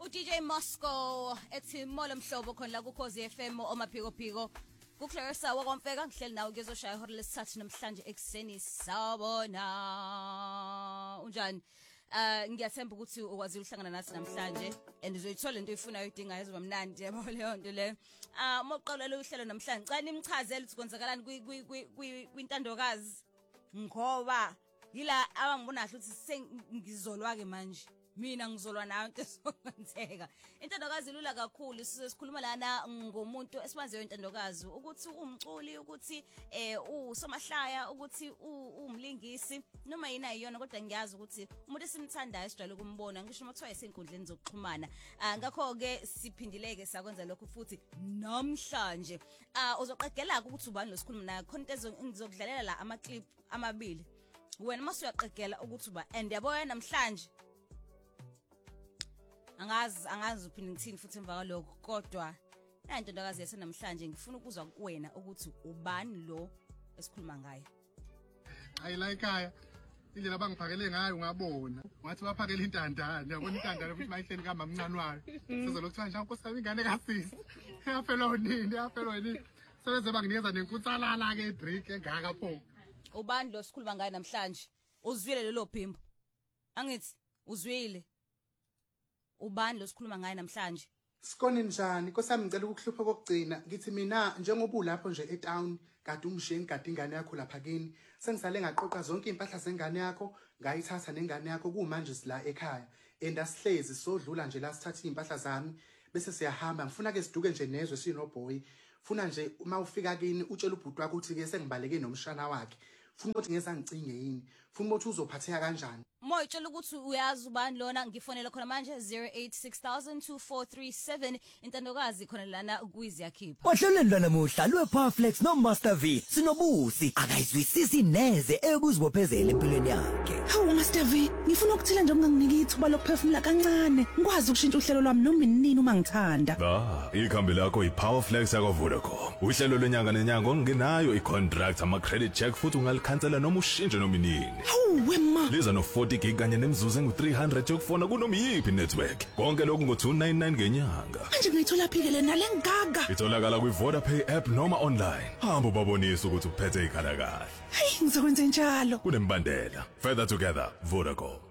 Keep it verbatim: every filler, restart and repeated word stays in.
U-D J Moscow ethi mola mhlobo khona la kuKhosi F M omaphiko phiko kuClarissa wakwamfeka ngihleli nawe kuzoshaya ihora lesithathu namhlanje ekseni sawubona unjani Uh ngiyathemba ukuthi ukwazile uhlangana nathi namhlanje and uzoyithola into oyifunayo idinga izoba mnandi yabo leyo nto le ah moqala lo uhlelo namhlanje cani imchazele ukuthi kwenzakalani kwintandokazi ngoba yila abangibonahle ukuthi sengizolwa ke manje mina ngizolwa nayo into esokwenzeka intandokazi lula kakhulu sikhuluma lana ngomuntu esimaziyo intandokazi ukuthi umculi ukuthi eh usomahlaya ukuthi umlingisi noma yina iyona kodwa ngiyazi ukuthi umuntu esimthandayo esijwayele ukumbona ngisho uma kuthiwa esenkundleni zokuxhumana ngakho ke siphindileke sakwenza lokho futhi namhlanje ah uzoqedela ukuthi ubani lo sikhuluma naye khona into ngizokudlalela la ama clip amabili wena mase uyaqedela ukuthi uba and yabo namhlanje angazi angazi uphinde ngithini futhi emva kwalokho kodwa la intondokazi yase namhlanje ngifuna ukuzwa kuwena ukuthi ubani lo esikhuluma ngaye ayila ekhaya indlela abangiphakele ngayo ungabona wathi baphakela intandane yabona intandane futhi mayihleni kamamncane wayo sizolokuthiwa nje nkosikazi ingane kasisi yafelwa unini yafelwa yini sebeze banginikeza nenkutsalala ke drink engaka pho ubani lo sikhuluma ngaye namhlanje uzwile lelo phimbo angithi uzwile ubani lo sikhuluma ngaye namhlanje Sikoni njani nkosami ngicela ukukuhlupha kokugcina ngithi mina njengoba ulapho nje etown kade ungishiye ngade ingane yakho lapha kini sengisale ngaqoqa zonke impahla zengane yakho ngayithatha nengane yakho kumanje sila ekhaya endasihlezi sodlula nje la sithatha impahla zami bese siyahamba ngifuna ke siduke nje nezwe sinoboy funa nje uma ufika kini utshela ubhuti wakho ukuthi ke sengibaleke nomshana wakhe funa ukuthi ngeza ngicinge yini funa ukuthi uzophatheka kanjani moyitshela ukuthi uyazi ubani lona ngifonela khona manje zero eight six thousand two four three seven intandokazi khona lana kwizi yakhipha Wahlelweni lanamuhla lwePowerflex no Master V sinobusi akayizwisisi neze ekuzibophezela empilweni yakhe. Hawu Master V ngifuna ukuthila nje unganginiki ithuba lokuphefumula kancane ngikwazi ukushintsha uhlelo lwami noma inini uma ngithanda. Ah ikhambi lakho iPowerflex yakwa Vodacom uhlelo lwenyanga nenyanga ongenayo icontract ama credit check futhi ungalikhansela noma ushintshe noma inini. Hawu wema liza no forty gig kanye nemzuzu engu three hundred yokufona kunoma yipi network konke lokhu ngo two ninety-nine ngenyanga manje ngiyithola phike nale ngaga itholakala kwi Vodapay app noma online hamba babonisa ukuthi uphethe ikhala kahle hey ngizokwenza njalo kunembandela further together Vodacom.